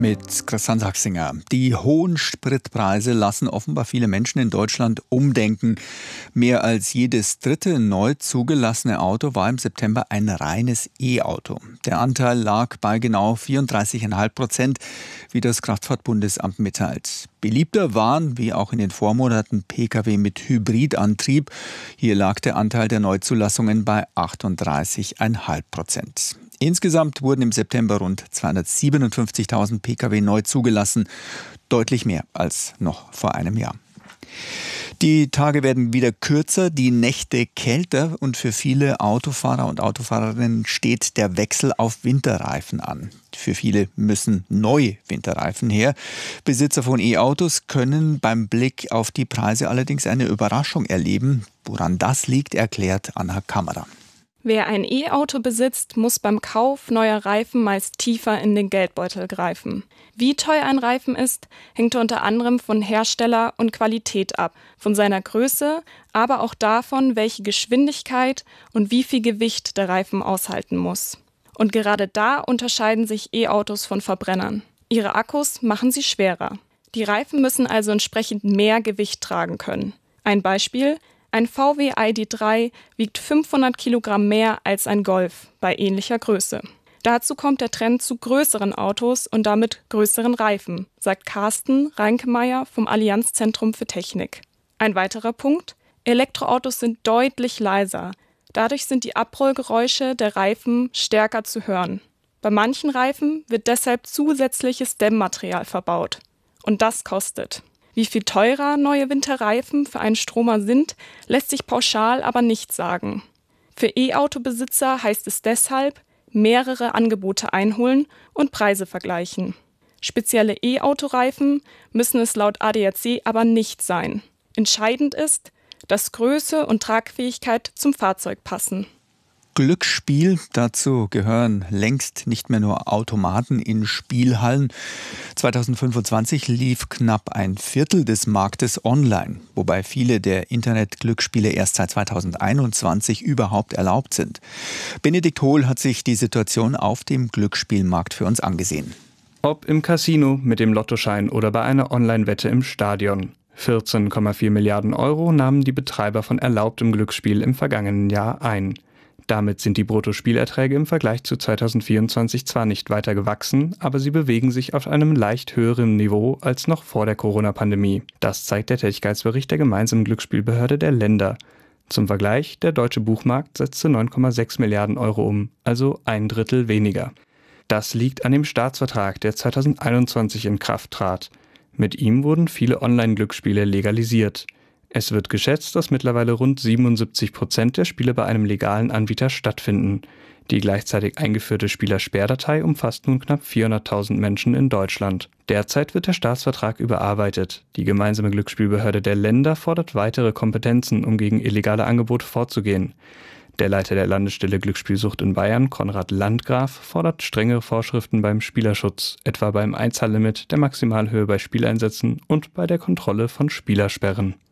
Mit Christian Sachsinger. Die hohen Spritpreise lassen offenbar viele Menschen in Deutschland umdenken. Mehr als jedes dritte neu zugelassene Auto war im September ein reines E-Auto. Der Anteil lag bei genau 34,5%, wie das Kraftfahrtbundesamt mitteilt. Beliebter waren, wie auch in den Vormonaten, Pkw mit Hybridantrieb. Hier lag der Anteil der Neuzulassungen bei 38,5%. Insgesamt wurden im September rund 257.000 Pkw neu zugelassen, deutlich mehr als noch vor einem Jahr. Die Tage werden wieder kürzer, die Nächte kälter und für viele Autofahrer und Autofahrerinnen steht der Wechsel auf Winterreifen an. Für viele müssen neue Winterreifen her. Besitzer von E-Autos können beim Blick auf die Preise allerdings eine Überraschung erleben. Woran das liegt, erklärt Anna Kammerer. Wer ein E-Auto besitzt, muss beim Kauf neuer Reifen meist tiefer in den Geldbeutel greifen. Wie teuer ein Reifen ist, hängt unter anderem von Hersteller und Qualität ab, von seiner Größe, aber auch davon, welche Geschwindigkeit und wie viel Gewicht der Reifen aushalten muss. Und gerade da unterscheiden sich E-Autos von Verbrennern. Ihre Akkus machen sie schwerer. Die Reifen müssen also entsprechend mehr Gewicht tragen können. Ein Beispiel: Ein VW ID.3 wiegt 500 Kilogramm mehr als ein Golf bei ähnlicher Größe. Dazu kommt der Trend zu größeren Autos und damit größeren Reifen, sagt Carsten Reinkemeyer vom Allianz-Zentrum für Technik. Ein weiterer Punkt: Elektroautos sind deutlich leiser. Dadurch sind die Abrollgeräusche der Reifen stärker zu hören. Bei manchen Reifen wird deshalb zusätzliches Dämmmaterial verbaut. Und das kostet. Wie viel teurer neue Winterreifen für einen Stromer sind, lässt sich pauschal aber nicht sagen. Für E-Auto-Besitzer heißt es deshalb, mehrere Angebote einholen und Preise vergleichen. Spezielle E-Auto-Reifen müssen es laut ADAC aber nicht sein. Entscheidend ist, dass Größe und Tragfähigkeit zum Fahrzeug passen. Glücksspiel, dazu gehören längst nicht mehr nur Automaten in Spielhallen. 2025 lief knapp ein Viertel des Marktes online, wobei viele der Internet-Glücksspiele erst seit 2021 überhaupt erlaubt sind. Benedikt Hohl hat sich die Situation auf dem Glücksspielmarkt für uns angesehen. Ob im Casino, mit dem Lottoschein oder bei einer Online-Wette im Stadion. 14,4 Milliarden Euro nahmen die Betreiber von erlaubtem Glücksspiel im vergangenen Jahr ein. Damit sind die Bruttospielerträge im Vergleich zu 2024 zwar nicht weiter gewachsen, aber sie bewegen sich auf einem leicht höheren Niveau als noch vor der Corona-Pandemie. Das zeigt der Tätigkeitsbericht der gemeinsamen Glücksspielbehörde der Länder. Zum Vergleich, der deutsche Buchmarkt setzte 9,6 Milliarden Euro um, also ein Drittel weniger. Das liegt an dem Staatsvertrag, der 2021 in Kraft trat. Mit ihm wurden viele Online-Glücksspiele legalisiert. Es wird geschätzt, dass mittlerweile rund 77% der Spiele bei einem legalen Anbieter stattfinden. Die gleichzeitig eingeführte Spielersperrdatei umfasst nun knapp 400.000 Menschen in Deutschland. Derzeit wird der Staatsvertrag überarbeitet. Die gemeinsame Glücksspielbehörde der Länder fordert weitere Kompetenzen, um gegen illegale Angebote vorzugehen. Der Leiter der Landesstelle Glücksspielsucht in Bayern, Konrad Landgraf, fordert strengere Vorschriften beim Spielerschutz, etwa beim Einzahllimit, der Maximalhöhe bei Spieleinsätzen und bei der Kontrolle von Spielersperren.